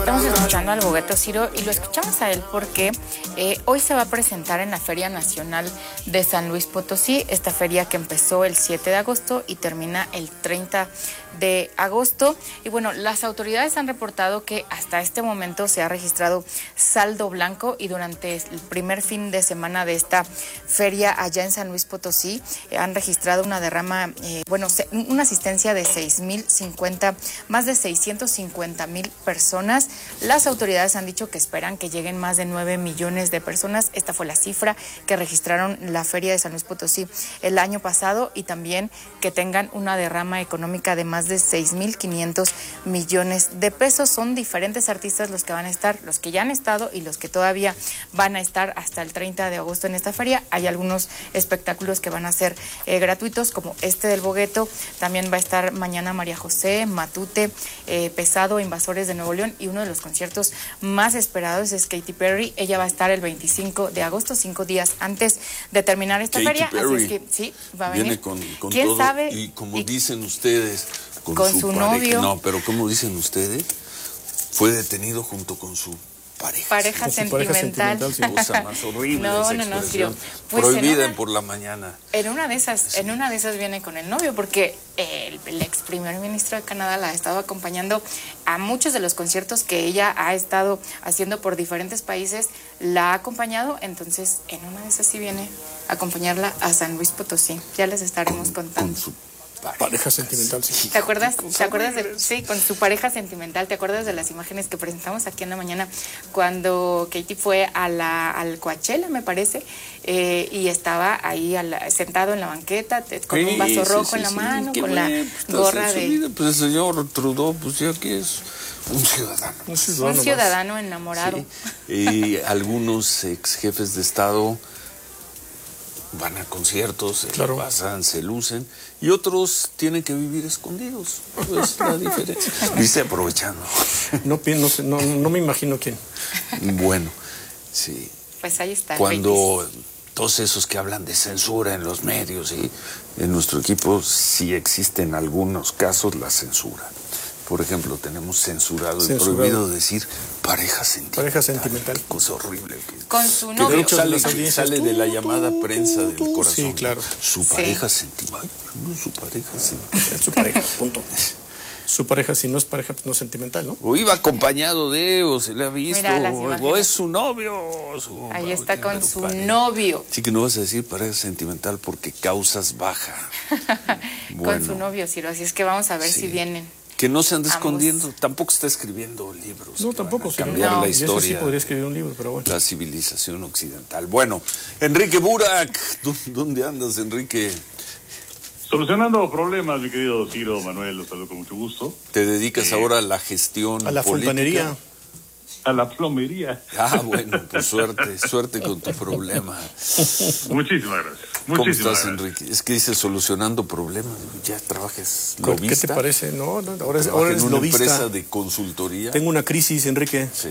Estamos escuchando al Bogueto Ciro y lo escuchamos a él porque hoy se va a presentar en la Feria Nacional de San Luis Potosí, esta feria que empezó el 7 de agosto y termina el 30 de agosto. Y bueno, las autoridades han reportado que hasta este momento se ha registrado saldo blanco y durante el primer fin de semana de esta feria allá en San Luis Potosí han registrado una derrama, una asistencia de 6,050, más de 650,000 personas. Las autoridades han dicho que esperan que lleguen más de 9 millones de personas. Esta fue la cifra que registraron la feria de San Luis Potosí el año pasado, y también que tengan una derrama económica de más de 6,500 millones de pesos. Son diferentes artistas los que van a estar, los que ya han estado y los que todavía van a estar hasta el 30 de agosto en esta feria. Hay algunos espectáculos que van a ser gratuitos, como este del Bogueto. También va a estar mañana María José, Matute, Pesado, Invasores de Nuevo León, y uno de los conciertos más esperados es Katy Perry. Ella va a estar el 25 de agosto, 5 días antes de terminar esta feria. Perry. Así es que sí, va a venir. Viene con ¿Quién todo, sabe? y como dicen ustedes, con su novio. No, pero como dicen ustedes, fue detenido junto con su pareja Sentimental. sí. Cosa más horrible. No, expresión. Pues prohibida por la mañana. En una de esas viene con el novio, porque el ex primer ministro de Canadá la ha estado acompañando a muchos de los conciertos que ella ha estado haciendo por diferentes países. La ha acompañado, entonces en una de esas sí viene a acompañarla a San Luis Potosí. Ya les estaremos contando. Con su pareja sentimental, sí. ¿Te acuerdas sí, con su pareja sentimental? ¿Te acuerdas de las imágenes que presentamos aquí en la mañana cuando Katy fue al Coachella, me parece, y estaba ahí sentado en la banqueta con un vaso rojo en la mano, con la gorra de... Pues el señor Trudeau, pues ya que es un ciudadano enamorado. Sí. Y algunos ex jefes de Estado van a conciertos, claro, pasan, se lucen, y otros tienen que vivir escondidos. Es la diferencia. Dice aprovechando. No me imagino quién. Bueno, sí. Pues ahí está. Cuando todos esos que hablan de censura en los medios, y en nuestro equipo sí existen algunos casos la censura. Por ejemplo, tenemos censurado y prohibido decir pareja sentimental. Pareja sentimental. Qué cosa horrible. Con su novio. Que de hecho sale de la llamada prensa del corazón. Sí, claro. Su pareja sentimental. Su pareja sentimental. Su pareja, punto. Su pareja, si no es pareja, pues no es sentimental, ¿no? O iba acompañado de, o se le ha visto, o es su novio. Ahí está con su novio. Sí, que no vas a decir pareja sentimental porque causas baja. Con su novio, Ciro. Así es que vamos a ver si vienen. Que no se ande escondiendo, tampoco está escribiendo libros. No, tampoco. Cambiar la historia. Sí podría escribir un libro, pero bueno. La civilización occidental. Bueno, Enrique Burak, ¿dónde andas, Enrique? Solucionando problemas, mi querido Ciro, Manuel, los saludo con mucho gusto. ¿Te dedicas ahora a la gestión a la política? Fontanería. A la plomería. Ah, bueno, pues suerte con tu problema. Muchísimas gracias. ¿Cómo estás, Enrique? Es que dices solucionando problemas. Ya trabajas lobista. ¿Qué te parece? No, ahora es en una lobista. Empresa de consultoría. Tengo una crisis, Enrique. Sí.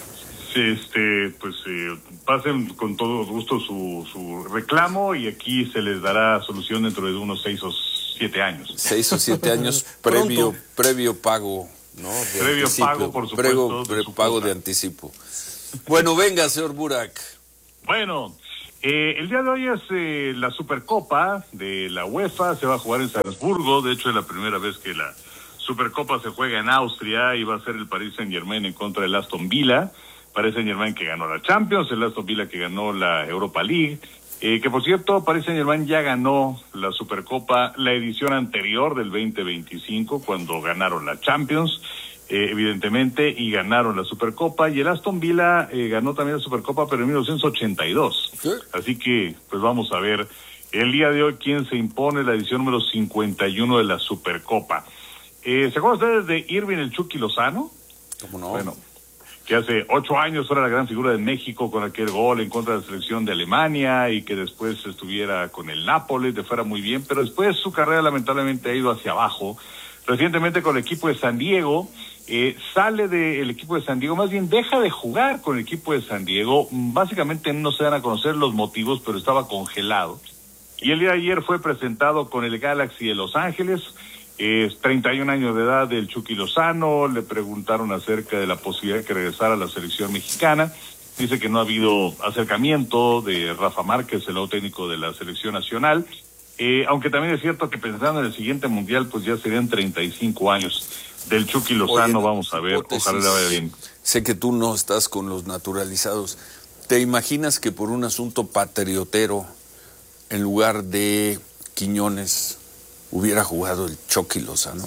Pasen con todo gusto su reclamo y aquí se les dará solución dentro de unos 6 o 7 años. 6 o 7 años previo pago. ¿No? Previo anticipo, pago, por supuesto. Pago de anticipo. Bueno, venga, señor Burak. Bueno, el día de hoy es la Supercopa de la UEFA, se va a jugar en Salzburgo. De hecho, es la primera vez que la Supercopa se juega en Austria, y va a ser el Paris Saint-Germain en contra del Aston Villa. Paris Saint-Germain que ganó la Champions, el Aston Villa que ganó la Europa League. Que por cierto, Paris Saint-Germain ya ganó la Supercopa la edición anterior del 2025, cuando ganaron la Champions, evidentemente, y ganaron la Supercopa, y el Aston Villa ganó también la Supercopa, pero en 1982. ¿Sí? Así que, pues vamos a ver el día de hoy quién se impone la edición número 51 de la Supercopa. ¿Se acuerdan ustedes de Irving el Chucky Lozano? ¿Cómo no? Bueno, que hace 8 años era la gran figura de México con aquel gol en contra de la selección de Alemania, y que después estuviera con el Nápoles, le fuera muy bien, pero después su carrera lamentablemente ha ido hacia abajo. Recientemente con el equipo de San Diego, sale del equipo de San Diego, más bien deja de jugar con el equipo de San Diego. Básicamente no se dan a conocer los motivos, pero estaba congelado. Y el día de ayer fue presentado con el Galaxy de Los Ángeles. Es 31 años de edad del Chucky Lozano. Le preguntaron acerca de la posibilidad de que regresara a la selección mexicana. Dice que no ha habido acercamiento de Rafa Márquez, el nuevo técnico de la selección nacional. Aunque también es cierto que pensando en el siguiente mundial, pues ya serían 35 años del Chucky Lozano. Oye, vamos a ver, ojalá le vaya bien. Sé que tú no estás con los naturalizados. ¿Te imaginas que por un asunto patriotero, en lugar de Quiñones, hubiera jugado el Chucky Lozano?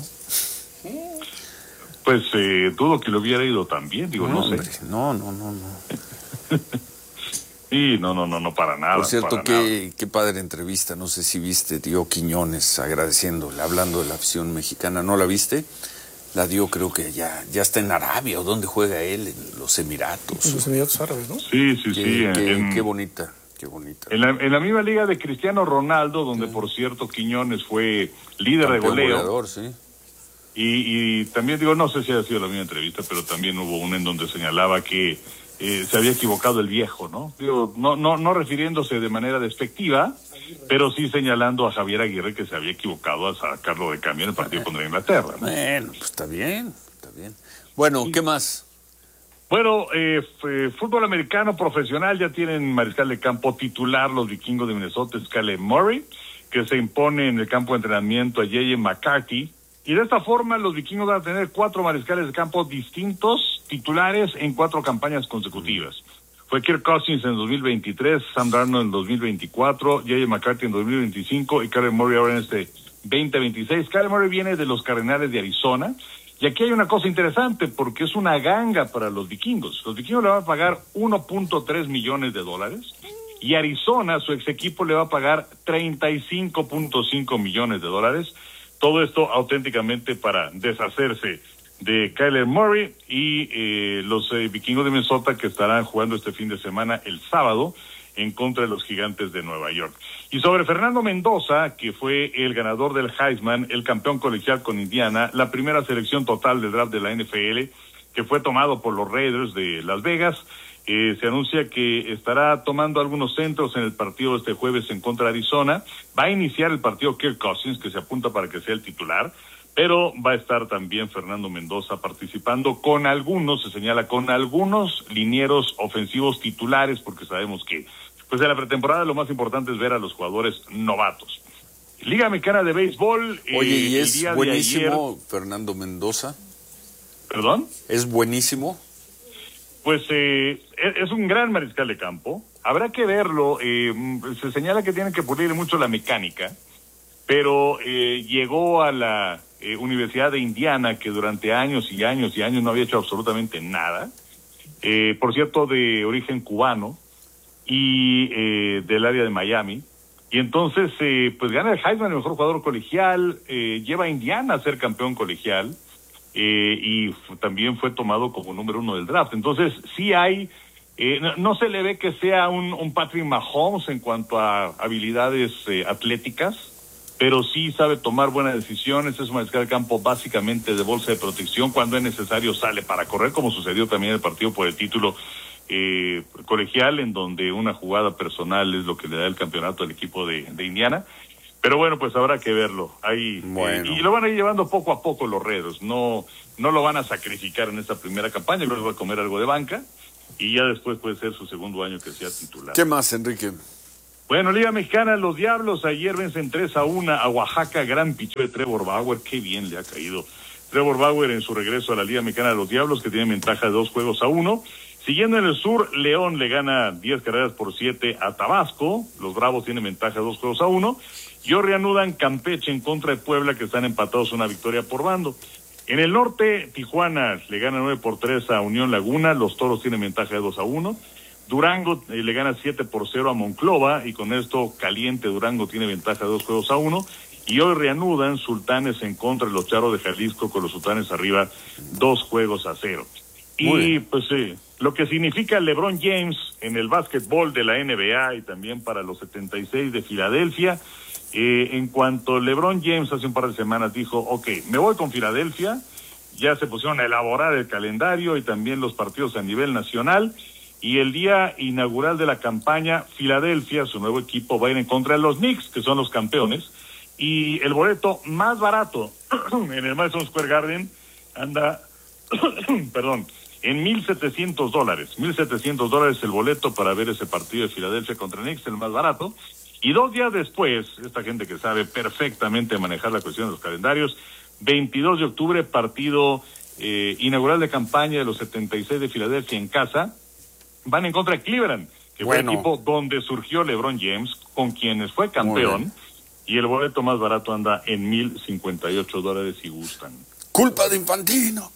Pues dudo que lo hubiera ido también, digo, no hombre, sé. No. Sí, no, para nada. Por cierto, para nada. qué padre entrevista, no sé si viste, dio Quiñones agradeciéndole, hablando de la afición mexicana, ¿no la viste? La dio, creo que ya está en Arabia, o ¿dónde juega él? En los Emiratos. En los Emiratos Árabes, ¿no? Sí. Qué bonita. En la misma liga de Cristiano Ronaldo, donde por cierto Quiñones fue líder de goleo. Goleador, sí. Y también digo, no sé si ha sido la misma entrevista, pero también hubo una en donde señalaba que se había equivocado el viejo, ¿no? Digo, no refiriéndose de manera despectiva, pero sí señalando a Javier Aguirre que se había equivocado al sacarlo de cambio en el partido contra Inglaterra, ¿no? Bueno, pues está bien. Bueno, ¿qué más? Bueno, fútbol americano profesional, ya tienen mariscal de campo titular los vikingos de Minnesota, Caleb Murray, que se impone en el campo de entrenamiento a J.J. McCarthy. Y de esta forma los vikingos van a tener 4 mariscales de campo distintos, titulares en 4 campañas consecutivas. Fue Kirk Cousins en 2023, Sam Darnold en 2024, J.J. McCarthy en 2025 y Caleb Murray ahora en este 2026. Caleb Murray viene de los Cardenales de Arizona. Y aquí hay una cosa interesante porque es una ganga para los vikingos. Los vikingos le van a pagar $1.3 millones y Arizona, su ex equipo, le va a pagar $35.5 millones. Todo esto auténticamente para deshacerse de Kyler Murray y los vikingos de Minnesota que estarán jugando este fin de semana el sábado en contra de los Gigantes de Nueva York. Y sobre Fernando Mendoza, que fue el ganador del Heisman, el campeón colegial con Indiana, la primera selección total del draft de la NFL, que fue tomado por los Raiders de Las Vegas, se anuncia que estará tomando algunos centros en el partido este jueves en contra de Arizona. Va a iniciar el partido Kirk Cousins, que se apunta para que sea el titular, pero va a estar también Fernando Mendoza participando con algunos, se señala, con algunos linieros ofensivos titulares, porque sabemos que pues en la pretemporada lo más importante es ver a los jugadores novatos. Liga Mexicana de Béisbol. Oye, ¿y es buenísimo Fernando Mendoza? ¿Perdón? ¿Es buenísimo? Pues es un gran mariscal de campo. Habrá que verlo. Se señala que tienen que pulir mucho la mecánica, pero llegó a la Universidad de Indiana, que durante años y años no había hecho absolutamente nada. Por cierto, de origen cubano y del área de Miami. Y entonces, pues gana el Heisman, el mejor jugador colegial, lleva a Indiana a ser campeón colegial, y también fue tomado como número 1 del draft. Entonces, sí hay, no se le ve que sea un Patrick Mahomes en cuanto a habilidades atléticas, pero sí sabe tomar buenas decisiones. Es un mariscal de campo básicamente de bolsa de protección. Cuando es necesario sale para correr, como sucedió también en el partido por el título colegial, en donde una jugada personal es lo que le da el campeonato al equipo de Indiana. Pero bueno, pues habrá que verlo. Ahí, bueno. Y lo van a ir llevando poco a poco los Raiders. No lo van a sacrificar en esta primera campaña. Creo que va a comer algo de banca y ya después puede ser su segundo año que sea titular. ¿Qué más, Enrique? Bueno, Liga Mexicana, los Diablos ayer vencen 3-1 a Oaxaca. Gran picheo de Trevor Bauer. Qué bien le ha caído Trevor Bauer en su regreso a la Liga Mexicana de los Diablos, que tiene ventaja de 2-1. Siguiendo en el sur, León le gana 10-7 a Tabasco. Los Bravos tienen ventaja de 2-1. Y hoy reanudan Campeche en contra de Puebla, que están empatados, una victoria por bando. En el norte, Tijuana le gana 9-3 a Unión Laguna. Los Toros tienen ventaja de 2-1. Durango le gana 7-0 a Monclova, y con esto caliente Durango tiene ventaja de 2-1. Y hoy reanudan Sultanes en contra de los Charros de Jalisco, con los Sultanes arriba 2-0. Y pues lo que significa LeBron James en el básquetbol de la NBA y también para los 76 de Filadelfia. En cuanto LeBron James hace un par de semanas dijo, ok, me voy con Filadelfia, ya se pusieron a elaborar el calendario y también los partidos a nivel nacional, y el día inaugural de la campaña, Filadelfia, su nuevo equipo, va a ir en contra de los Knicks, que son los campeones, Y el boleto más barato en el Madison Square Garden anda, perdón, en $1,700. $1,700 el boleto para ver ese partido de Filadelfia contra Knicks, el más barato. Y 2 días después, esta gente que sabe perfectamente manejar la cuestión de los calendarios, 22 de octubre, partido inaugural de campaña de los 76 de Filadelfia en casa, van en contra de Cleveland, que fue el equipo donde surgió LeBron James, con quienes fue campeón, y el boleto más barato anda en $1,058 si gustan. Culpa de Infantino.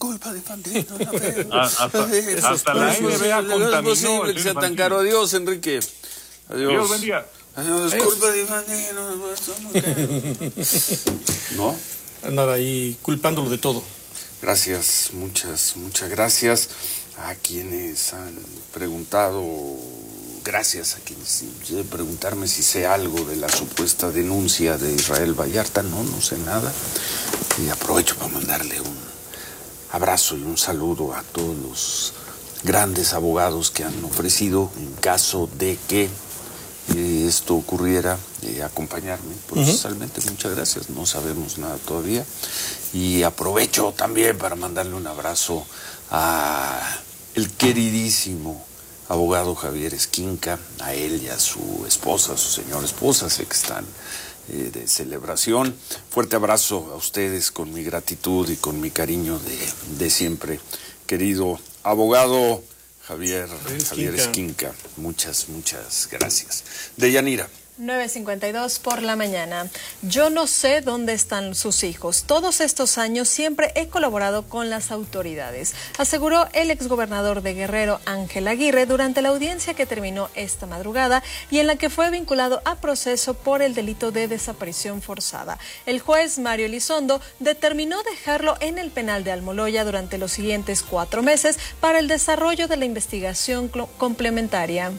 Hasta la NBA contaminó. No es posible que sea tan caro. Adiós, Enrique. Adiós. Dios bendiga. Adiós, culpa de Infantino. ¿No? Andar ahí culpándolo de todo. Gracias, muchas gracias a quienes han preguntado. Gracias a quienes quieren preguntarme si sé algo de la supuesta denuncia de Israel Vallarta. No sé nada. Y aprovecho para mandarle un abrazo y un saludo a todos los grandes abogados que han ofrecido, en caso de que esto ocurriera, acompañarme procesalmente. Muchas gracias. No sabemos nada todavía. Y aprovecho también para mandarle un abrazo a el queridísimo abogado Javier Esquinca, a él y a su esposa, a su señora esposa, sé que están de celebración. Fuerte abrazo a ustedes, con mi gratitud y con mi cariño de siempre. Querido abogado Javier Esquinca, muchas gracias. Deyanira. 9:52 por la mañana. Yo no sé dónde están sus hijos. Todos estos años siempre he colaborado con las autoridades, aseguró el exgobernador de Guerrero, Ángel Aguirre, durante la audiencia que terminó esta madrugada y en la que fue vinculado a proceso por el delito de desaparición forzada. El juez Mario Elizondo determinó dejarlo en el penal de Almoloya durante los siguientes 4 meses para el desarrollo de la investigación complementaria.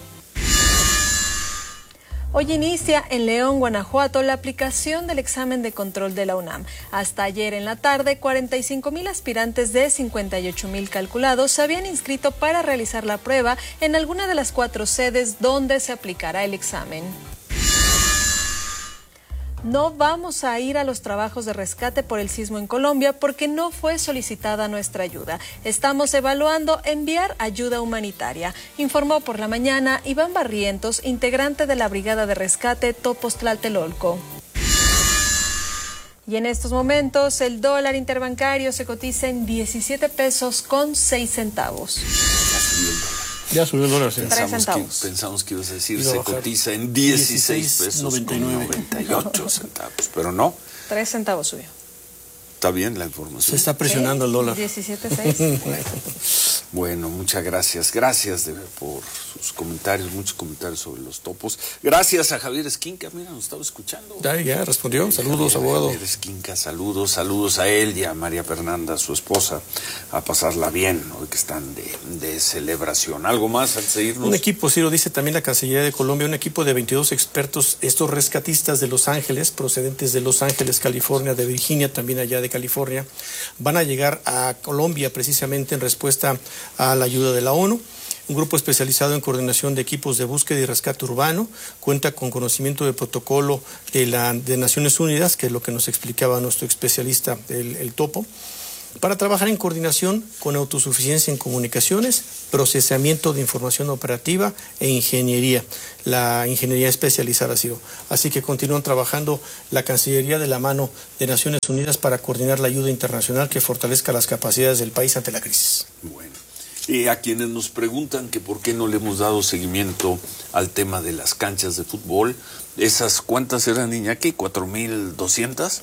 Hoy inicia en León, Guanajuato, la aplicación del examen de control de la UNAM. Hasta ayer en la tarde, 45,000 aspirantes de 58,000 calculados se habían inscrito para realizar la prueba en alguna de las 4 sedes donde se aplicará el examen. No vamos a ir a los trabajos de rescate por el sismo en Colombia porque no fue solicitada nuestra ayuda. Estamos evaluando enviar ayuda humanitaria, informó por la mañana Iván Barrientos, integrante de la Brigada de Rescate Topos Tlatelolco. Y en estos momentos el dólar interbancario se cotiza en 17 pesos con 6 centavos. Ya subió el dólar. Sí. Pensamos que ibas a decir se cotiza en 16 pesos 98 centavos, pero no. 3 centavos subió. Está bien la información. Se está presionando el dólar. 17.6. Bueno, muchas gracias. Gracias por sus comentarios, muchos comentarios sobre los topos. Gracias a Javier Esquinca, mira, nos estaba escuchando. Ya respondió. Saludos, abogado. Javier Esquinca, saludos a él y a María Fernanda, su esposa, a pasarla bien hoy que están de celebración. ¿Algo más al seguirnos? Un equipo, sí lo dice también la Cancillería de Colombia, un equipo de 22 expertos, estos rescatistas de Los Ángeles, procedentes de Los Ángeles, California, de Virginia, también allá de California, van a llegar a Colombia precisamente en respuesta a la ayuda de la ONU. Un grupo especializado en coordinación de equipos de búsqueda y rescate urbano, cuenta con conocimiento del protocolo de Naciones Unidas, que es lo que nos explicaba nuestro especialista, el topo, para trabajar en coordinación con autosuficiencia en comunicaciones, procesamiento de información operativa e ingeniería. La ingeniería especializada ha sido. Así que continúan trabajando la Cancillería de la mano de Naciones Unidas para coordinar la ayuda internacional que fortalezca las capacidades del país ante la crisis. Bueno. Y a quienes nos preguntan que por qué no le hemos dado seguimiento al tema de las canchas de fútbol, esas cuántas eran, Iñaki, 4,200.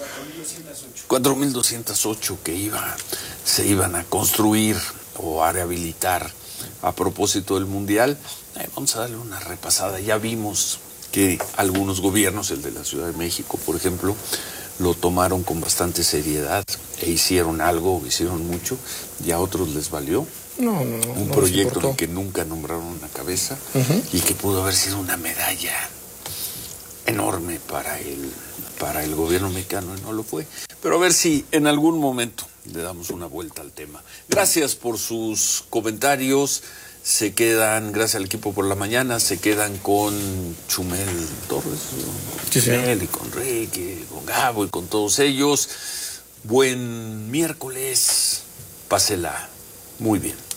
4,208 que se iban a construir o a rehabilitar a propósito del Mundial. Vamos a darle una repasada. Ya vimos que algunos gobiernos, el de la Ciudad de México, por ejemplo, lo tomaron con bastante seriedad e hicieron algo, hicieron mucho, y a otros les valió. Un proyecto en el que nunca nombraron una cabeza y que pudo haber sido una medalla enorme para el gobierno mexicano, y no lo fue. Pero a ver si en algún momento le damos una vuelta al tema. Gracias por sus comentarios. se quedan, gracias al equipo por la mañana, se quedan con Chumel Torres, sí, Chumel, y con Ricky, con Gabo y con todos ellos. Buen miércoles, pásela muy bien.